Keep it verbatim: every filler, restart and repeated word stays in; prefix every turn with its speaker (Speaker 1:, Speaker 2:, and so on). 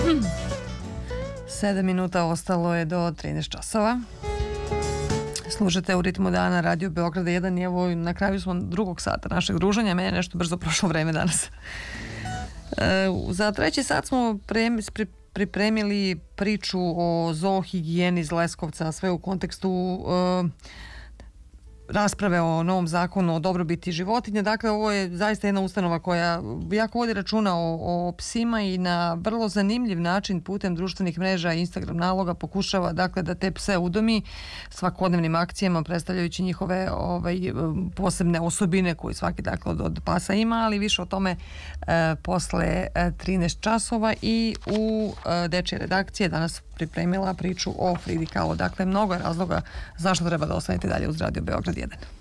Speaker 1: sedam minuta ostalo je do trinaest časova. Slušate u ritmu dana Radio Beograda jedan i evo na kraju smo drugog sata našeg druženja. Meni je nešto brzo prošlo vreme danas. E, za treći sat smo pre, pripremili priču o zoohigijeni iz Leskovca, sve u kontekstu e, rasprave o novom zakonu o dobrobiti životinja. Dakle, ovo je zaista jedna ustanova koja jako vodi računa o, o psima i na vrlo zanimljiv način putem društvenih mreža i Instagram naloga pokušava dakle da te pse udomi svakodnevnim akcijama predstavljajući njihove ovaj, posebne osobine koje svaki dakle od, od pasa ima, ali više o tome e, posle trinaest časova i u e, dečje redakcije danas pripremila priču o Fridi Kahlo. Dakle, mnogo je razloga zašto treba da ostanete dalje uz Radio Beograd jedan.